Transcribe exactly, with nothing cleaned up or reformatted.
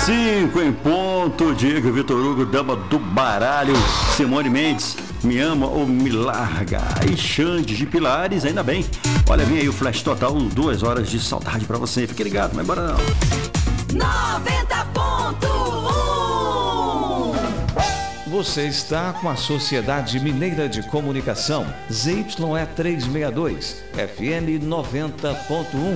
Cinco em ponto, Diego Vitor Hugo, dama do baralho, Simone Mendes, me ama ou me larga, e Xande de Pilares, ainda bem. Olha, vem aí o Flash Total, duas horas de saudade pra você, fique ligado, não é embora não. noventa ponto um. Você está com a Sociedade Mineira de Comunicação, Z Y E trezentos e sessenta e dois, F M noventa ponto um.